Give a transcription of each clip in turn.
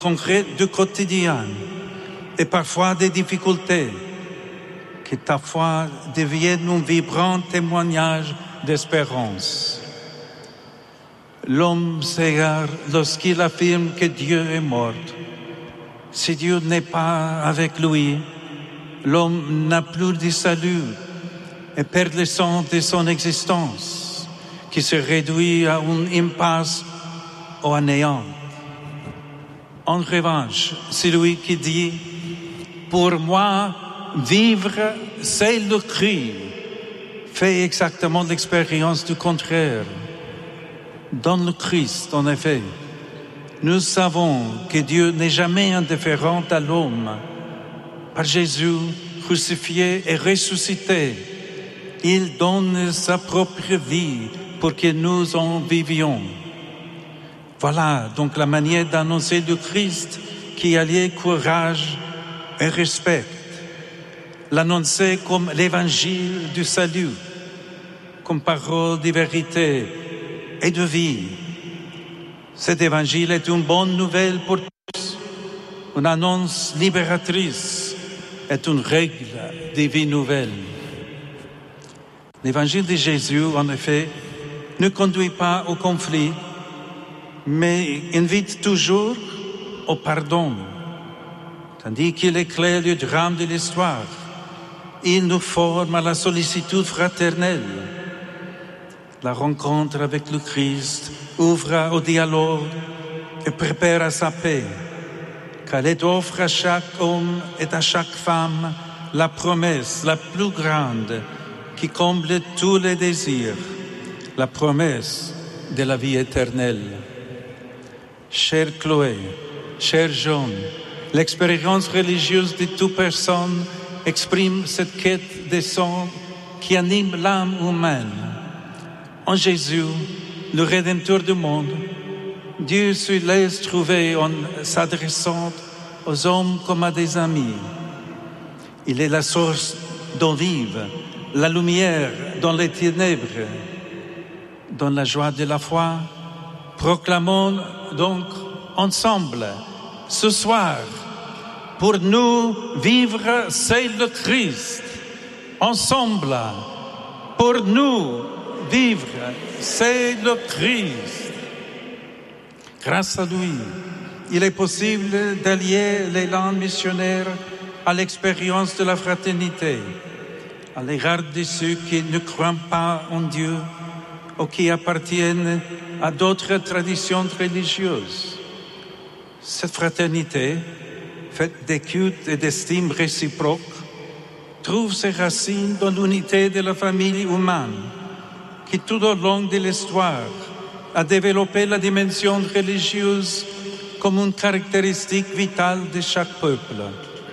concret du quotidien et parfois des difficultés, que ta foi devienne un vibrant témoignage d'espérance. L'homme s'égare lorsqu'il affirme que Dieu est mort. Si Dieu n'est pas avec lui, l'homme n'a plus de salut et perd le sens de son existence, qui se réduit à une impasse ou à néant. En revanche, celui qui dit « Pour moi, vivre, c'est le Christ », fait exactement l'expérience du contraire. Dans le Christ, en effet, nous savons que Dieu n'est jamais indifférent à l'homme. Par Jésus, crucifié et ressuscité, il donne sa propre vie pour que nous en vivions. Voilà donc la manière d'annoncer le Christ qui allie courage et respect. L'annoncer comme l'évangile du salut, comme parole de vérité et de vie. Cet évangile est une bonne nouvelle pour tous, une annonce libératrice, est une règle de vie nouvelle. L'évangile de Jésus, en effet, ne conduit pas au conflit, mais invite toujours au pardon. Tandis qu'il éclaire le drame de l'histoire, il nous forme à la sollicitude fraternelle. La rencontre avec le Christ ouvre au dialogue et prépare à sa paix, car elle offre à chaque homme et à chaque femme la promesse la plus grande qui comble tous les désirs, la promesse de la vie éternelle. Chère Chloé, cher John, l'expérience religieuse de toute personne exprime cette quête des sens qui anime l'âme humaine. En Jésus, le Rédempteur du monde, Dieu se laisse trouver en s'adressant aux hommes comme à des amis. Il est la source d'eau vive, la lumière dans les ténèbres. Dans la joie de la foi, proclamons donc ensemble, ce soir, pour nous vivre, c'est le Christ. Ensemble, pour nous vivre, c'est le Christ. Grâce à lui, il est possible d'allier l'élan missionnaire à l'expérience de la fraternité, à l'égard de ceux qui ne croient pas en Dieu ou qui appartiennent à d'autres traditions religieuses. Cette fraternité, faite d'écoute et d'estime réciproque, trouve ses racines dans l'unité de la famille humaine, qui tout au long de l'histoire a développé la dimension religieuse comme une caractéristique vitale de chaque peuple.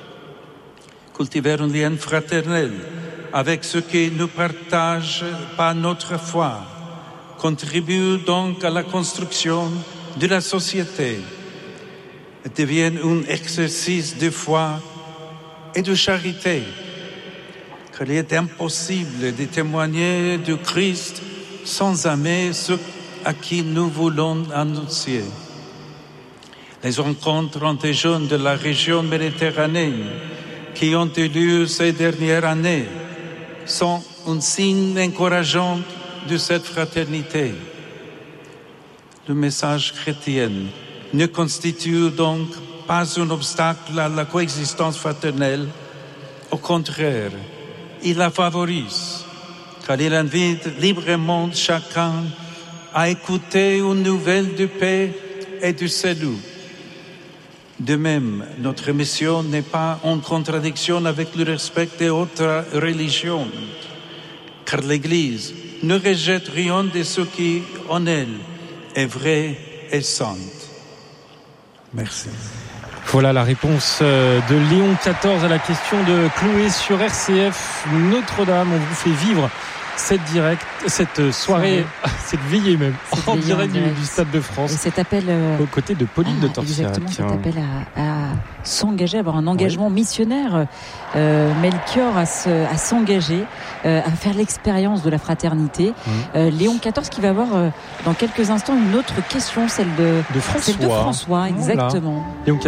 Cultiver un lien fraternel avec ceux qui ne partagent pas notre foi contribue donc à la construction de la société et devient un exercice de foi et de charité, car il est impossible de témoigner du Christ sans aimer ceux à qui nous voulons annoncer. Les rencontres entre les jeunes de la région méditerranéenne qui ont eu lieu ces dernières années sont un signe encourageant de cette fraternité. Le message chrétien ne constitue donc pas un obstacle à la coexistence fraternelle. Au contraire, il la favorise, car il invite librement chacun à écouter une nouvelle de paix et du salut. De même, notre mission n'est pas en contradiction avec le respect des autres religions, car l'Église ne rejette rien de ce qui, en elle, est vrai et saint. Merci. Voilà la réponse de Léon XIV à la question de Chloé sur RCF. Notre-Dame, on vous fait vivre, cette soirée, cette veillée même, en direct du Stade de France. Et cet appel aux côtés de Pauline de Torsiac. Exactement, cet appel à s'engager, à avoir un engagement missionnaire. Melchior à s'engager, à faire l'expérience de la fraternité. Léon XIV qui va avoir dans quelques instants une autre question, celle de François. Exactement. Léon